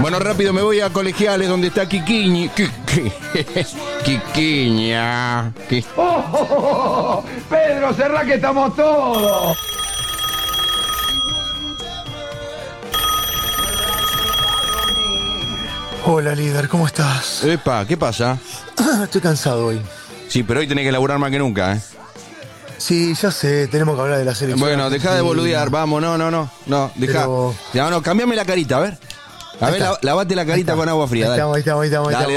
Bueno, rápido me voy a Colegiales, donde está Quiquiña. Quiquiña. Pedro, cerrá que estamos todos. Hola, líder, ¿cómo estás? Epa, ¿qué pasa? Estoy cansado hoy. Sí, pero hoy tenés que laburar más que nunca, ¿eh? Sí, ya sé, tenemos que hablar de la selección. Bueno, dejá de boludear, vamos, no, dejá. Pero... Ya, no, cambiame la carita, a ver. A ver, lavate la carita con agua fría, dale. Ahí estamos.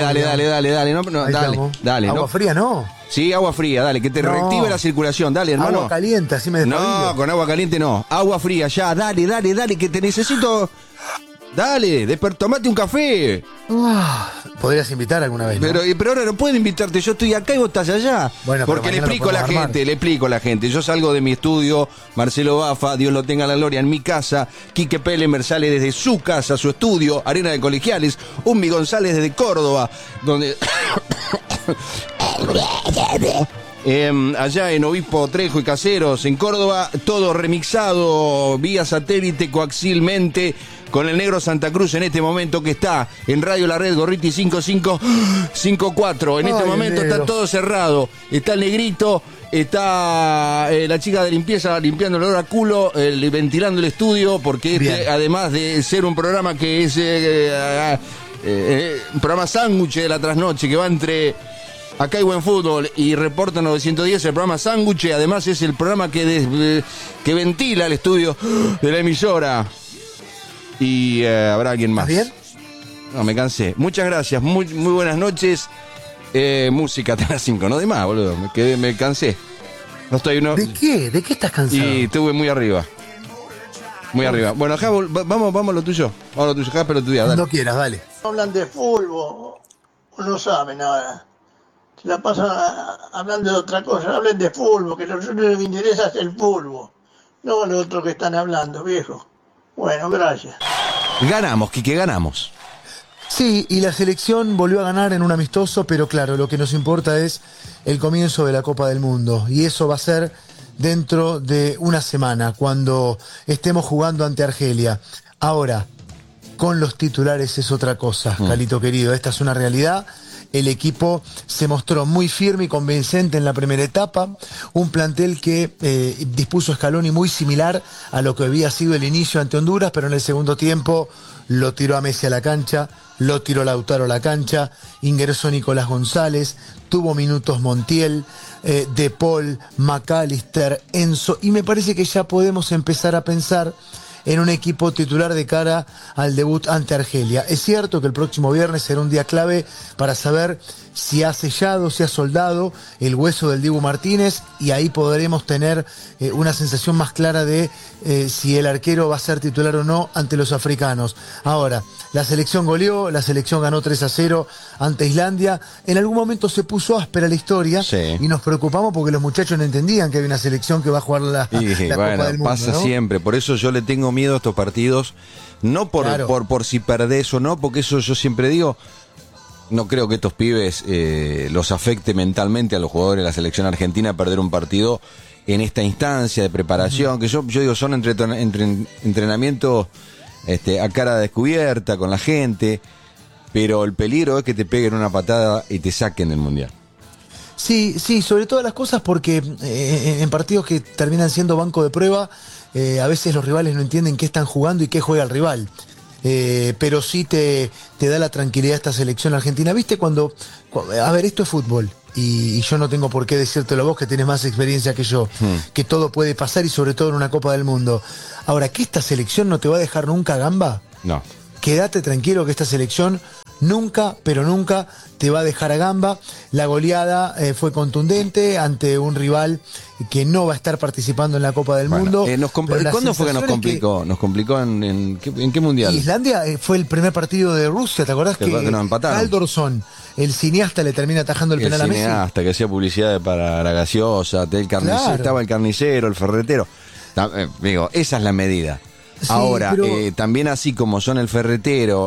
Dale. ¿Agua fría no? Sí, agua fría, dale, que te reactive la circulación, dale, hermano. Agua caliente, así me despabillo. No, con agua caliente no. Agua fría, ya, dale, que te necesito. Dale, tomate un café. Podrías invitar alguna vez, ¿no? Pero ahora no puedo invitarte, yo estoy acá y vos estás allá. Bueno, porque le explico a la gente, yo salgo de mi estudio, Marcelo Bafa, Dios lo tenga la gloria, en mi casa, Quique Pelemer sale desde su casa, su estudio, Arena de Colegiales, Unmi González desde Córdoba, donde... allá en Obispo Trejo y Caseros, en Córdoba, todo remixado vía satélite coaxialmente con el negro Santa Cruz en este momento, que está en Radio La Red, Gorriti 5554. En este momento está todo cerrado. Está el negrito, está la chica de limpieza limpiando el olor a culo, ventilando el estudio, porque además de ser un programa que es un programa sándwich de la trasnoche, que va entre Acá hay buen fútbol y Reporta 910, el programa Sándwich, además es el programa que ventila el estudio de la emisora. Y habrá alguien más. ¿Estás bien? No, me cansé. Muchas gracias, muy buenas noches. Música hasta las 5, no de más, boludo. Me cansé. No estoy ¿De qué? ¿De qué estás cansado? Y estuve muy arriba. Bueno, acá vamos a lo tuyo. Vamos a lo tuyo, acá, pero tu día, dale. Cuando quieras, dale. Hablan de fútbol, o no saben nada. Se la pasan hablando de otra cosa. Hablen de fútbol, que a nosotros lo que interesa es el fútbol. No lo otro que están hablando, viejo. Bueno, gracias. Ganamos, Quique, ganamos. Sí, y la selección volvió a ganar en un amistoso, pero claro, lo que nos importa es el comienzo de la Copa del Mundo. Y eso va a ser dentro de una semana, cuando estemos jugando ante Argelia. Ahora, con los titulares es otra cosa, Calito querido. Esta es una realidad. El equipo se mostró muy firme y convincente en la primera etapa. Un plantel que dispuso Scaloni muy similar a lo que había sido el inicio ante Honduras, pero en el segundo tiempo lo tiró a Messi a la cancha, lo tiró Lautaro a la cancha, ingresó Nicolás González, tuvo minutos Montiel, De Paul, McAllister, Enzo, y me parece que ya podemos empezar a pensar en un equipo titular de cara al debut ante Argelia. Es cierto que el próximo viernes será un día clave para saber si ha sellado, si ha soldado el hueso del Dibu Martínez, y ahí podremos tener una sensación más clara de si el arquero va a ser titular o no ante los africanos. Ahora, la selección goleó, la selección ganó 3-0 ante Islandia. En algún momento se puso áspera la historia, sí, y nos preocupamos porque los muchachos no entendían que había una selección que va a jugar la Copa del Mundo. Pasa, ¿no? Siempre, por eso yo le tengo miedo a estos partidos, no por si perdés o no, porque eso yo siempre digo, no creo que estos pibes los afecte mentalmente a los jugadores de la selección argentina perder un partido en esta instancia de preparación, que yo digo son entrenamientos a cara descubierta con la gente, pero el peligro es que te peguen una patada y te saquen del Mundial. Sí, sobre todas las cosas, porque en partidos que terminan siendo banco de prueba, a veces los rivales no entienden qué están jugando y qué juega el rival. Pero sí te da la tranquilidad esta selección argentina. ¿Viste cuando a ver, esto es fútbol, y yo no tengo por qué decírtelo a vos, que tenés más experiencia que yo, que todo puede pasar, y sobre todo en una Copa del Mundo. Ahora, ¿que esta selección no te va a dejar nunca gamba? No. Quédate tranquilo que esta selección nunca, pero nunca te va a dejar a gamba. La goleada fue contundente ante un rival que no va a estar participando en la Copa del Mundo. ¿Cuándo fue que nos complicó? ¿Nos complicó en qué mundial? Islandia fue el primer partido de Rusia, ¿te acordás? Que nos empataron. Haldorsson, el cineasta, le termina atajando el penal a Messi. El cineasta que hacía publicidad para la gaseosa, claro. Estaba el carnicero, el ferretero. Digo, esa es la medida. Sí, ahora, pero... también así como son el ferretero,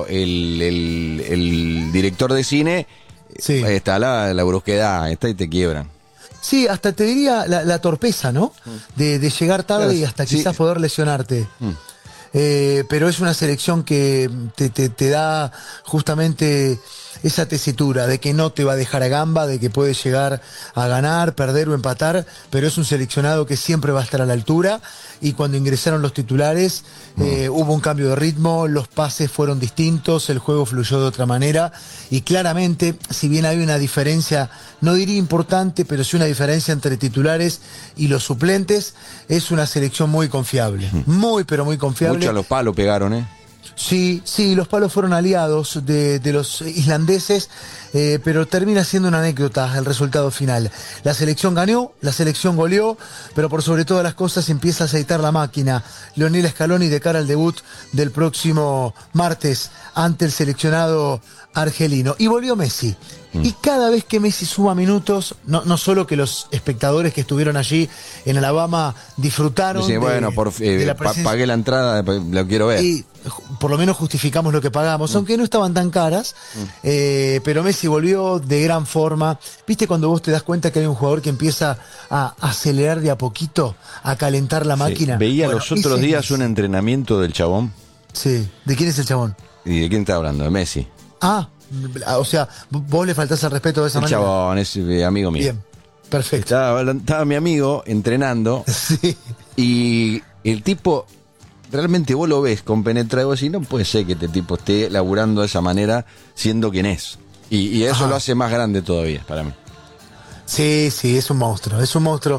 el director de cine, sí, está la brusquedad, está y te quiebran. Sí, hasta te diría la torpeza, ¿no? De llegar tarde, claro, y hasta quizás poder lesionarte. pero es una selección que te da justamente esa tesitura de que no te va a dejar a gamba, de que puede llegar a ganar, perder o empatar, pero es un seleccionado que siempre va a estar a la altura. Y cuando ingresaron los titulares, hubo un cambio de ritmo, los pases fueron distintos, el juego fluyó de otra manera, y claramente, si bien hay una diferencia, no diría importante, pero sí una diferencia entre titulares y los suplentes, es una selección muy confiable, muy pero muy confiable. Mucho a los palos pegaron, ¿eh? Sí, los palos fueron aliados de los islandeses, pero termina siendo una anécdota el resultado final. La selección ganó, la selección goleó, pero por sobre todas las cosas empieza a aceitar la máquina Lionel Scaloni de cara al debut del próximo martes ante el seleccionado argelino. Y volvió Messi. Y cada vez que Messi suma minutos, no solo que los espectadores que estuvieron allí en Alabama disfrutaron sí, bueno, de la presencia, pagué la entrada, lo quiero ver. Y por lo menos justificamos lo que pagamos, aunque no estaban tan caras, pero Messi volvió de gran forma. ¿Viste cuando vos te das cuenta que hay un jugador que empieza a acelerar de a poquito, a calentar la máquina? Veía los otros días un entrenamiento del chabón. Sí, ¿de quién es el chabón? ¿Y de quién está hablando? De Messi. O sea, vos le faltás al respeto de esa manera. El chabón es amigo mío. Bien, perfecto. Estaba mi amigo entrenando. Sí. Y el tipo, realmente vos lo ves compenetrado y vos decís, no puede ser que este tipo esté laburando de esa manera siendo quien es. Y eso lo hace más grande todavía para mí. Sí, es un monstruo, es un monstruo.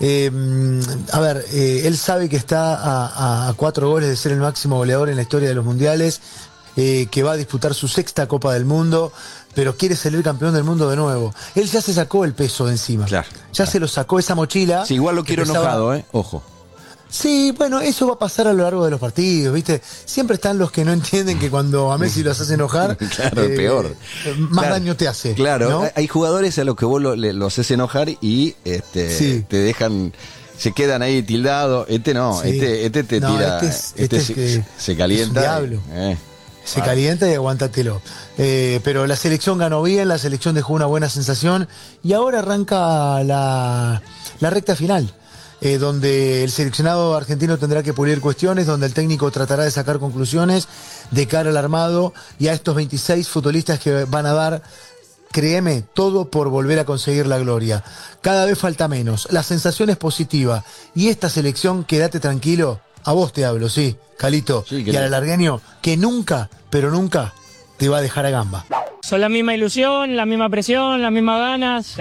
Él sabe que está a 4 goles de ser el máximo goleador en la historia de los mundiales, que va a disputar su 6ª Copa del Mundo, pero quiere salir campeón del mundo de nuevo. Él ya se sacó el peso de encima. Claro. Se lo sacó esa mochila. Sí, igual lo quiero enojado, ojo. Sí, bueno, eso va a pasar a lo largo de los partidos, ¿viste? Siempre están los que no entienden que cuando a Messi los hace enojar, claro, peor. Más daño te hace. Claro, ¿no? Hay jugadores a los que vos lo haces enojar y te dejan, se quedan ahí tildados. No, sí. te tira, se calienta. Es un diablo. Se calienta y aguántatelo. Pero la selección ganó bien, la selección dejó una buena sensación y ahora arranca la recta final. Donde el seleccionado argentino tendrá que pulir cuestiones, donde el técnico tratará de sacar conclusiones de cara al armado y a estos 26 futbolistas que van a dar, créeme, todo por volver a conseguir la gloria. Cada vez falta menos, la sensación es positiva y esta selección, quédate tranquilo, a vos te hablo, sí, Calito, sí, y al alargueño, que nunca, pero nunca te va a dejar a gamba. Son la misma ilusión, la misma presión, las mismas ganas,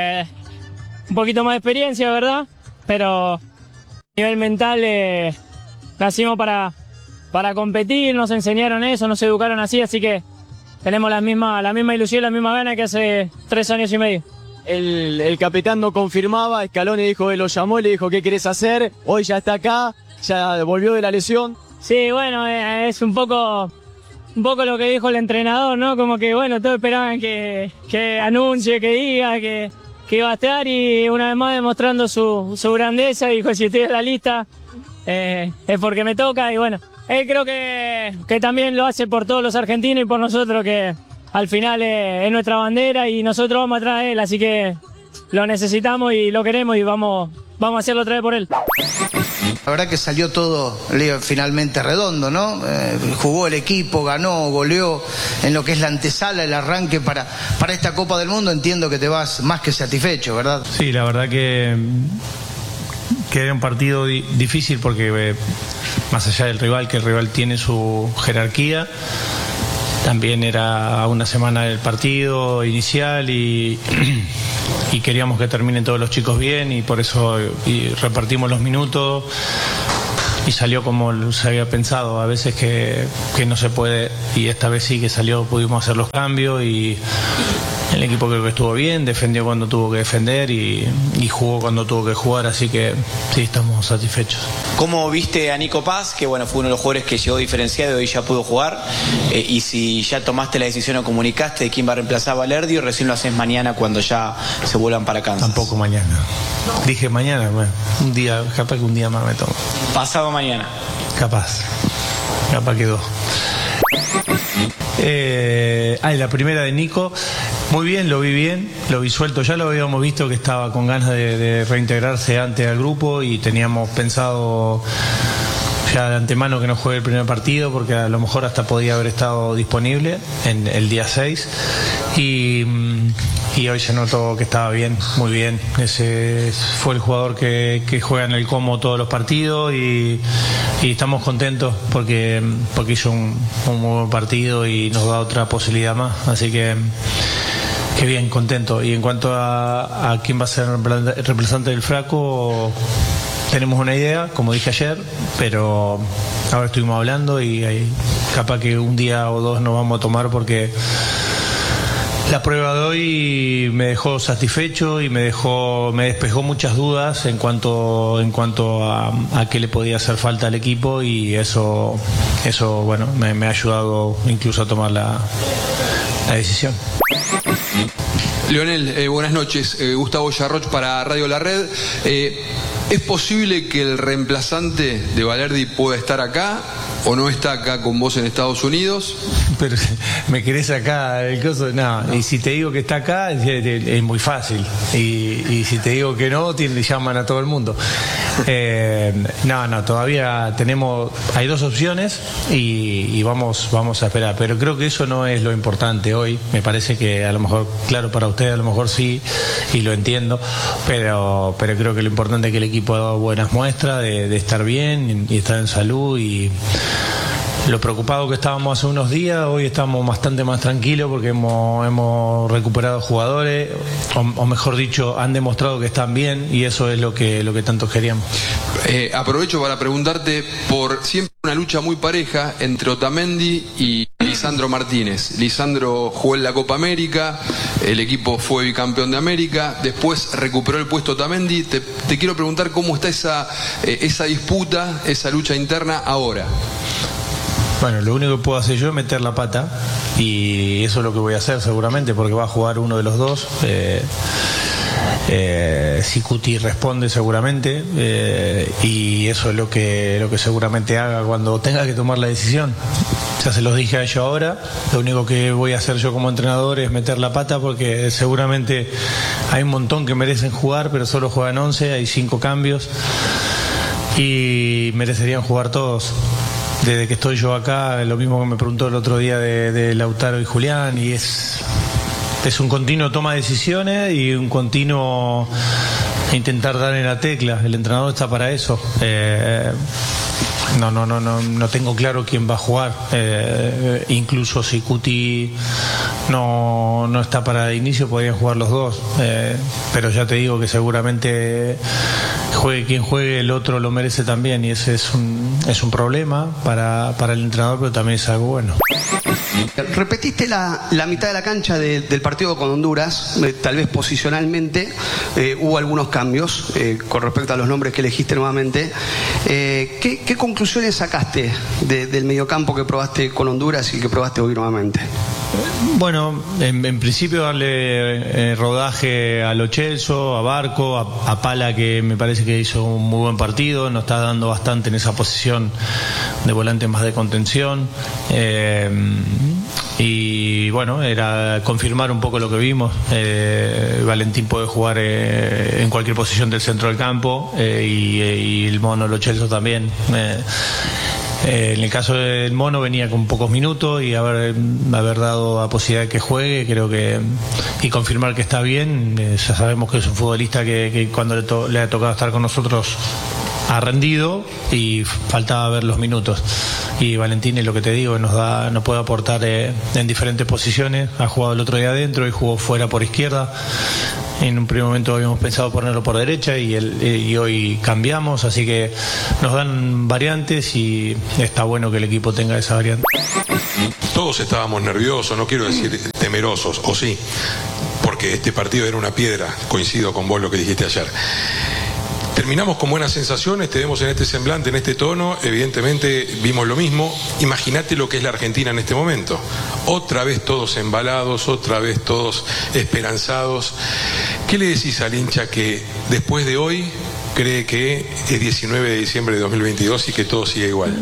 un poquito más de experiencia, ¿verdad? Pero a nivel mental nacimos para competir, nos enseñaron eso, nos educaron así que tenemos la misma ilusión, la misma gana que hace 3 años y medio. El capitán no confirmaba, Scaloni dijo que lo llamó y le dijo ¿qué querés hacer? Hoy ya está acá, ya volvió de la lesión. Sí, bueno, es un poco lo que dijo el entrenador, ¿no? Como que bueno, todos esperaban que anuncie, que diga, que iba a estar y una vez más demostrando su grandeza, dijo si estoy en la lista es porque me toca y bueno, él creo que también lo hace por todos los argentinos y por nosotros que al final es nuestra bandera y nosotros vamos atrás de él, así que lo necesitamos y lo queremos y vamos a hacerlo otra vez por él. La verdad que salió todo finalmente redondo, ¿no? Jugó el equipo, ganó, goleó en lo que es la antesala, el arranque para esta Copa del Mundo. Entiendo que te vas más que satisfecho, ¿verdad? Sí, la verdad que era un partido difícil porque más allá del rival, que el rival tiene su jerarquía, también era una semana del partido inicial y queríamos que terminen todos los chicos bien y por eso repartimos los minutos y salió como se había pensado. A veces que no se puede y esta vez sí que salió, pudimos hacer los cambios y el equipo creo que estuvo bien, defendió cuando tuvo que defender y jugó cuando tuvo que jugar, así que sí, estamos satisfechos. ¿Cómo viste a Nico Paz? Que bueno, fue uno de los jugadores que llegó diferenciado y hoy ya pudo jugar. Y si ya tomaste la decisión o comunicaste de quién va a reemplazar a Valerdi o recién lo haces mañana cuando ya se vuelvan para Kansas. Tampoco mañana. Dije mañana, bueno, un día, capaz que un día más me tomo. Pasado mañana. Capaz que 2. La primera de Nico, muy bien, lo vi suelto, ya lo habíamos visto que estaba con ganas de reintegrarse antes al grupo y teníamos pensado ya de antemano que no juegue el primer partido, porque a lo mejor hasta podía haber estado disponible en el día 6, y hoy se notó que estaba bien, muy bien. Ese fue el jugador que juega en el Como todos los partidos, y estamos contentos porque hizo un muy buen partido y nos da otra posibilidad más, así que bien, contento. Y en cuanto a quién va a ser el reemplazante del Flaco, tenemos una idea, como dije ayer, pero ahora estuvimos hablando y capaz que un día o dos nos vamos a tomar, porque la prueba de hoy me dejó satisfecho y me despejó muchas dudas en cuanto a qué le podía hacer falta al equipo, y eso bueno, me ha ayudado incluso a tomar la decisión. Lionel, buenas noches. Gustavo Yarroch para Radio La Red. ¿Es posible que el reemplazante de Balerdi pueda estar acá o no está acá con vos en Estados Unidos? Pero me querés acá el coso, no. Y si te digo que está acá es muy fácil, y si te digo que no, llaman a todo el mundo. No, todavía hay dos opciones y vamos a esperar, pero creo que eso no es lo importante hoy. Me parece que a lo mejor, claro, para ustedes a lo mejor sí, y lo entiendo, pero creo que lo importante es que el equipo ha dado buenas muestras de estar bien y estar en salud, y lo preocupado que estábamos hace unos días, hoy estamos bastante más tranquilos porque hemos recuperado jugadores, o mejor dicho, han demostrado que están bien, y eso es lo que tanto queríamos. Aprovecho para preguntarte por siempre una lucha muy pareja entre Otamendi y Lisandro Martínez. Lisandro jugó en la Copa América, el equipo fue bicampeón de América, después recuperó el puesto Otamendi. Te quiero preguntar cómo está esa disputa, esa lucha interna ahora. Bueno, lo único que puedo hacer yo es meter la pata, y eso es lo que voy a hacer seguramente, porque va a jugar uno de los dos. Si Cuti responde seguramente, y eso es lo que seguramente haga cuando tenga que tomar la decisión. Ya se los dije a ellos ahora, lo único que voy a hacer yo como entrenador es meter la pata, porque seguramente hay un montón que merecen jugar, pero solo juegan 11, hay 5 cambios y merecerían jugar todos. Desde que estoy yo acá, lo mismo que me preguntó el otro día de Lautaro y Julián, y es un continuo toma de decisiones y un continuo intentar dar en la tecla. El entrenador está para eso. No tengo claro quién va a jugar. Incluso si Cuti no está para el inicio, podrían jugar los dos. Pero ya te digo que seguramente juegue quien juegue, el otro lo merece también, y ese es un problema para el entrenador, pero también es algo bueno. Repetiste la mitad de la cancha del partido con Honduras, tal vez posicionalmente hubo algunos cambios con respecto a los nombres que elegiste nuevamente. ¿Qué conclusiones sacaste del mediocampo que probaste con Honduras y que probaste hoy nuevamente? Bueno, en principio darle rodaje a Lo Celso, a Barco, a Pala, que me parece que hizo un muy buen partido, nos está dando bastante en esa posición de volante más de contención, y bueno, era confirmar un poco lo que vimos. Valentín puede jugar en cualquier posición del centro del campo, y el mono Lo Celso también. En el caso del mono venía con pocos minutos, y haber dado la posibilidad de que juegue, creo que, y confirmar que está bien. Ya sabemos que es un futbolista que cuando le ha tocado estar con nosotros ha rendido, y faltaba ver los minutos. Y Valentín, es lo que te digo, nos puede aportar en diferentes posiciones. Ha jugado el otro día adentro y jugó fuera por izquierda. En un primer momento habíamos pensado ponerlo por derecha, y hoy cambiamos, así que nos dan variantes, y está bueno que el equipo tenga esa variante. Todos estábamos nerviosos, no quiero decir temerosos, o sí, porque este partido era una piedra. Coincido con vos lo que dijiste ayer. Terminamos con buenas sensaciones, te vemos en este semblante, en este tono, evidentemente vimos lo mismo. Imagínate lo que es la Argentina en este momento. Otra vez todos embalados, otra vez todos esperanzados. ¿Qué le decís al hincha que después de hoy cree que es 19 de diciembre de 2022 y que todo sigue igual?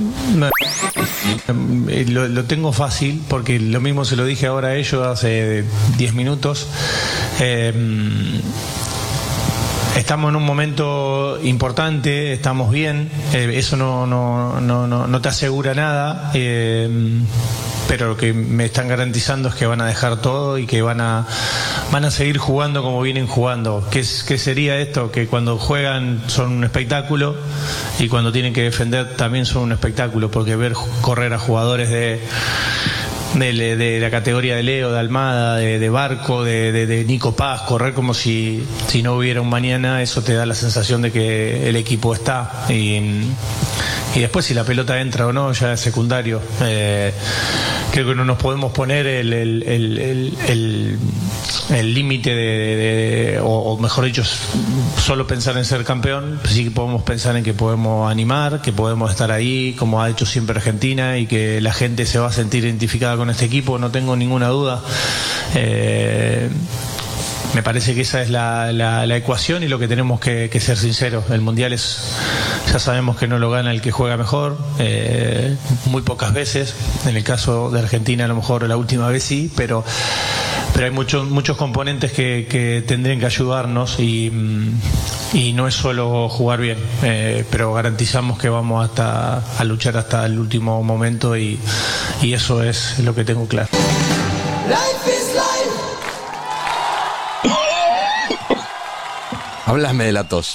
Lo tengo fácil, porque lo mismo se lo dije ahora a ellos hace 10 minutos. estamos en un momento importante, estamos bien, eso no te asegura nada, pero lo que me están garantizando es que van a dejar todo y que van a seguir jugando como vienen jugando. ¿Qué sería esto? Que cuando juegan son un espectáculo y cuando tienen que defender también son un espectáculo, porque ver correr a jugadores de la categoría de Leo, de Almada, de Barco, de Nico Paz, correr como si no hubiera un mañana, eso te da la sensación de que el equipo está. Y después si la pelota entra o no ya es secundario. Creo que no nos podemos poner el límite o mejor dicho, solo pensar en ser campeón. Sí que podemos pensar en que podemos animar, que podemos estar ahí como ha hecho siempre Argentina y que la gente se va a sentir identificada con este equipo, no tengo ninguna duda. Me parece que esa es la ecuación y lo que tenemos que ser sinceros. El Mundial ya sabemos que no lo gana el que juega mejor, muy pocas veces. En el caso de Argentina a lo mejor la última vez sí, pero hay muchos componentes que tendrían que ayudarnos y no es solo jugar bien, pero garantizamos que vamos a luchar hasta el último momento y eso es lo que tengo claro. Háblame de la tos.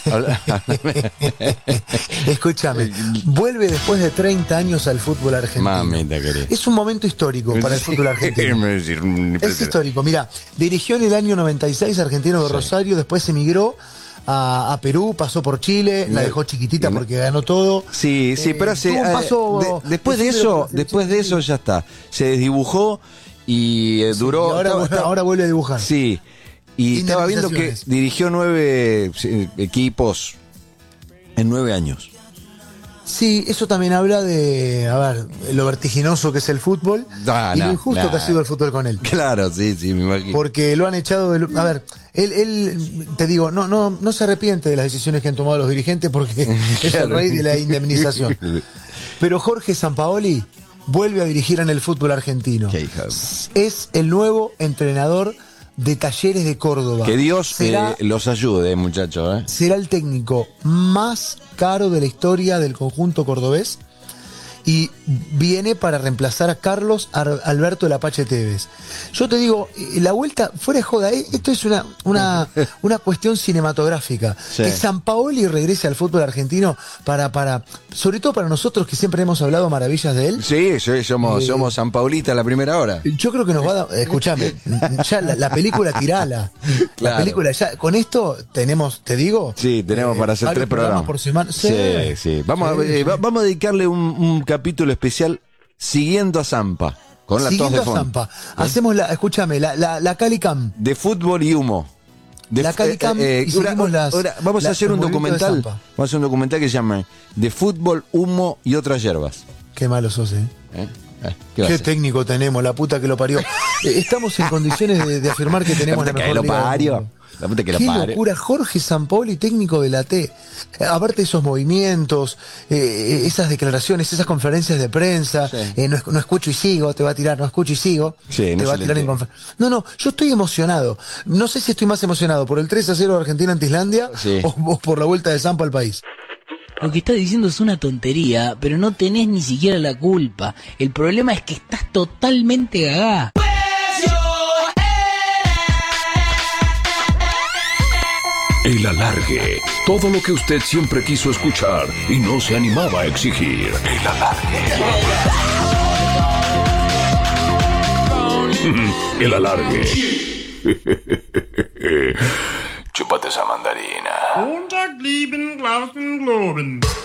Escúchame, vuelve después de 30 años al fútbol argentino. Mamita querida. Es un momento histórico para el fútbol argentino. Es histórico. Mira, dirigió en el año 96 Argentino de Rosario, después emigró a Perú, pasó por Chile, la dejó chiquitita porque ganó todo. Sí, pero después de eso ya está. Se desdibujó y duró. Y ahora vuelve a dibujar. Sí. Y estaba viendo que dirigió 9 equipos en 9 años. Sí, eso también habla de, lo vertiginoso que es el fútbol y lo injusto que ha sido el fútbol con él. Claro, sí, me imagino. Porque lo han echado él te digo, no se arrepiente de las decisiones que han tomado los dirigentes porque es el rey de la indemnización. Pero Jorge Sampaoli vuelve a dirigir en el fútbol argentino. Es el nuevo entrenador de Talleres de Córdoba. Que Dios los ayude, muchachos. Será el técnico más caro de la historia del conjunto cordobés y viene para reemplazar a Carlos Alberto el Apache Tevez. Yo te digo, la vuelta, fuera de joda, esto es una cuestión cinematográfica. Sí. Que Sampaoli regrese al fútbol argentino sobre todo para nosotros que siempre hemos hablado maravillas de él. Sí, somos Sampaolita a la primera hora. Yo creo que nos va a dar, escuchame, ya la película tirala. Claro. La película, ya, con esto tenemos, te digo. Sí, tenemos para hacer 3 programas por semana. Sí. Vamos a dedicarle un capítulo especial siguiendo a Zampa. Con la tos de fondo. Zampa. Hacemos la Calicam. De fútbol y humo. La Calicam y seguimos vamos a hacer un documental. Vamos a hacer un documental que se llama De fútbol, humo y otras hierbas. Qué malo sos, Qué técnico tenemos, la puta que lo parió. Estamos en condiciones de afirmar que tenemos la mejor liga. Qué locura, Jorge Sampaoli, técnico de la T. Aparte de esos movimientos, esas declaraciones, esas conferencias de prensa, no escucho y sigo, te va a tirar, no escucho y sigo, te va a tirar en conferencia. No, yo estoy emocionado. No sé si estoy más emocionado por el 3-0 de Argentina ante Islandia o por la vuelta de Zampa al país. Lo que estás diciendo es una tontería, pero no tenés ni siquiera la culpa. El problema es que estás totalmente gagá. El Alargue. Todo lo que usted siempre quiso escuchar y no se animaba a exigir. El Alargue. El Alargue. Chúpate esa mandarina.